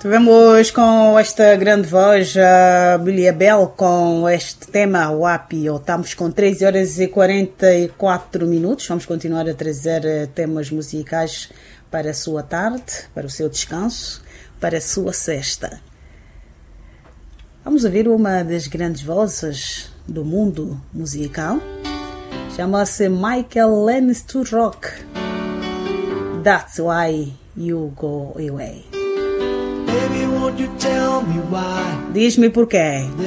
Tivemos com esta grande voz a Billy Abel com este tema WAP. Estamos com 13 horas e 44 minutos. Vamos continuar a trazer temas musicais para a sua tarde, para o seu descanso, para a sua sexta. Vamos ouvir uma das grandes vozes do mundo musical. Chama-se Michael Learns to Rock. That's why you go away. Baby, won't you tell me why? Diz-me porquê.